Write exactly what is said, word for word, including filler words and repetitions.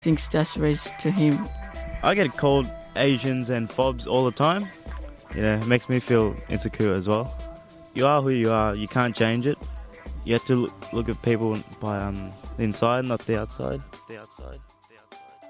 thinks that's race to him. I get called Asians and fobs all the time. You know, it makes me feel insecure as well. You are who you are. You can't change it. You have to look, look at people by um, the inside, not the outside. The outside.